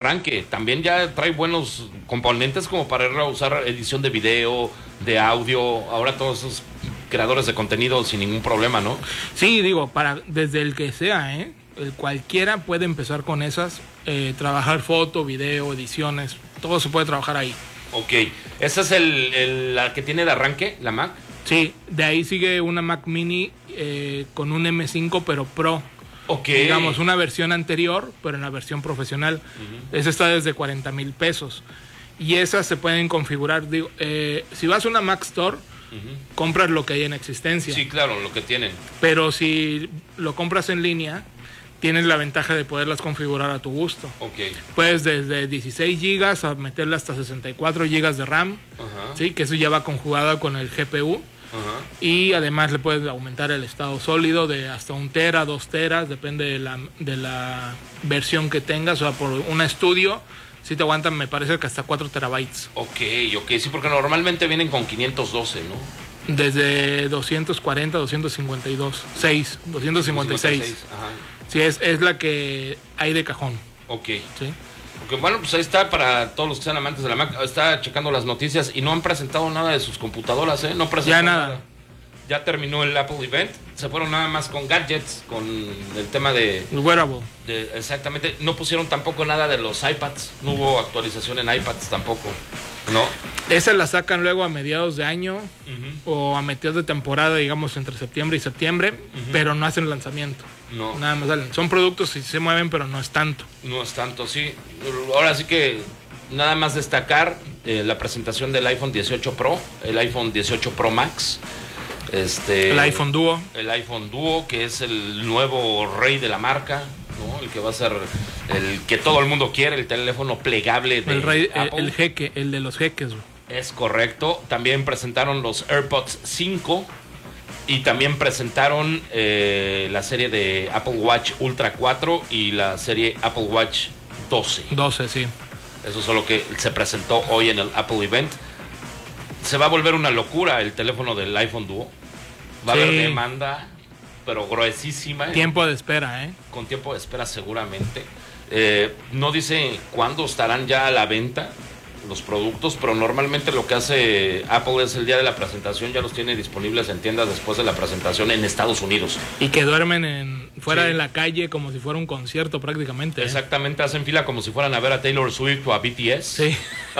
arranque. También ya trae buenos componentes como para usar edición de video, de audio. Ahora todos esos creadores de contenido sin ningún problema, ¿no? Sí, digo, desde el que sea, cualquiera puede empezar con esas, trabajar foto, video, ediciones, todo se puede trabajar ahí. Ok, ¿esa es la que tiene de arranque, la Mac? Sí, de ahí sigue una Mac Mini con un M5 pero Pro. Ok. Digamos, una versión anterior, pero en la versión profesional. Esa está desde 40,000 pesos. Y esas se pueden configurar. Digo, si vas a una Mac Store, compras lo que hay en existencia. Sí, claro, lo que tienen. Pero si lo compras en línea, tienes la ventaja de poderlas configurar a tu gusto. Ok. Puedes desde 16 gigas a meterle hasta 64 gigas de RAM. Ajá. ¿Sí? Que eso ya va conjugada con el GPU. Ajá. Y además le puedes aumentar el estado sólido de hasta 1 tera, 2 teras, depende de la versión que tengas. O sea, por un estudio, sí te aguantan, me parece que hasta 4 terabytes. Ok, sí, porque normalmente vienen con 512, ¿no? Desde 240, 252, 256. Ajá. Sí, es la que hay de cajón. Ok. Sí. Porque bueno, pues ahí está para todos los que sean amantes de la Mac. Está checando las noticias y no han presentado nada de sus computadoras, ¿eh? No presentaron Ya nada. Ya terminó el Apple Event. Se fueron nada más con gadgets, con el tema El wearable. exactamente. No pusieron tampoco nada de los iPads. No hubo actualización en iPads tampoco, ¿no? Esa la sacan luego a mediados de año o a mediados de temporada, digamos, entre septiembre y septiembre, pero no hacen lanzamiento. No. Nada más salen. Son productos y se mueven, pero no es tanto. No es tanto, sí. Ahora sí que nada más destacar la presentación del iPhone 18 Pro, el iPhone 18 Pro Max. El iPhone Duo. El iPhone Duo, que es el nuevo rey de la marca, ¿no? El que va a ser el que todo el mundo quiere, el teléfono plegable de el rey, Apple. el jeque, el de los jeques. Es correcto. También presentaron los AirPods 5 y también presentaron la serie de Apple Watch Ultra 4 y la serie Apple Watch 12. 12, sí. Eso es lo que se presentó hoy en el Apple Event. Se va a volver una locura el teléfono del iPhone Duo. Va a haber demanda, pero gruesísima. Tiempo de espera, Con tiempo de espera seguramente. No dice cuándo estarán ya a la venta los productos, pero normalmente lo que hace Apple es el día de la presentación, ya los tiene disponibles en tiendas después de la presentación en Estados Unidos. Y que duermen fuera de la calle como si fuera un concierto prácticamente. Exactamente, hacen fila como si fueran a ver a Taylor Swift o a BTS. Sí.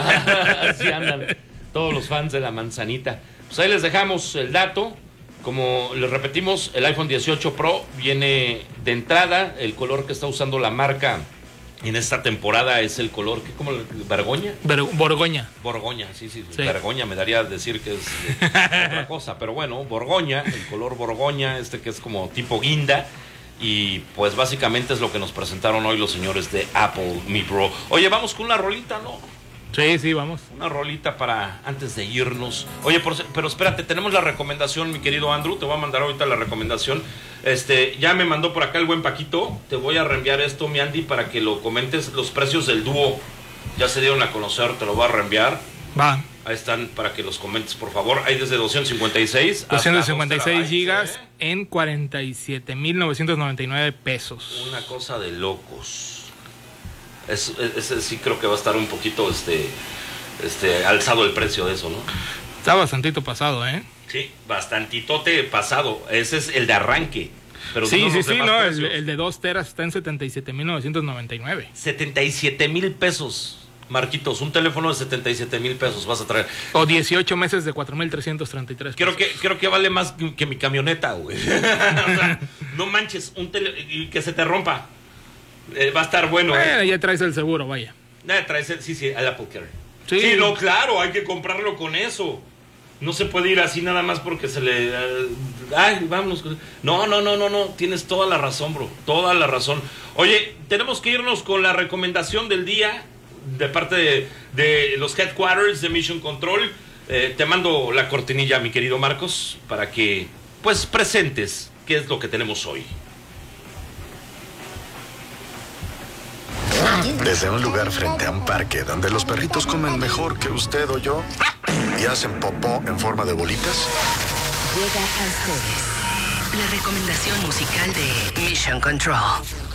Así andan todos los fans de la manzanita. Pues ahí les dejamos el dato. Como les repetimos, el iPhone 18 Pro viene de entrada. El color que está usando la marca en esta temporada es el color, ¿cómo? ¿Borgoña? Borgoña. Borgoña, sí. Borgoña me daría a decir que es otra cosa. Pero bueno, Borgoña, el color Borgoña, que es como tipo guinda. Y pues básicamente es lo que nos presentaron hoy los señores de Apple Mi Bro. Oye, vamos con una rolita, ¿no? Sí, vamos. Una rolita para antes de irnos. Oye, pero espérate, tenemos la recomendación, mi querido Andrew. Te voy a mandar ahorita la recomendación. Ya me mandó por acá el buen Paquito. Te voy a reenviar esto, mi Andy, para que lo comentes. Los precios del dúo ya se dieron a conocer. Te lo voy a reenviar. Va. Ahí están para que los comentes, por favor. Hay desde 256 256 gigas en 47,999 pesos. Una cosa de locos. Ese sí creo que va a estar un poquito alzado el precio de eso, ¿no? Está bastantito pasado, Sí, bastantitote pasado. Ese es el de arranque. Pero sí, no, el de 2 teras está en 77,999. 77,000 pesos, Marquitos. Un teléfono de 77,000 pesos vas a traer. O 18 meses de 4,333 pesos. Creo que vale más que mi camioneta, güey. O sea, no manches, que se te rompa. Va a estar bueno. Ya traes el seguro, vaya. Traes el Apple Care. Sí, no, claro, hay que comprarlo con eso. No se puede ir así nada más porque se le... vámonos. No. Tienes toda la razón, bro. Toda la razón. Oye, tenemos que irnos con la recomendación del día de parte de los headquarters de Mission Control. Te mando la cortinilla, mi querido Marcos, para que, pues, presentes qué es lo que tenemos hoy. Desde un lugar frente a un parque donde los perritos comen mejor que usted o yo y hacen popó en forma de bolitas, llega a ustedes la recomendación musical de Mission Control.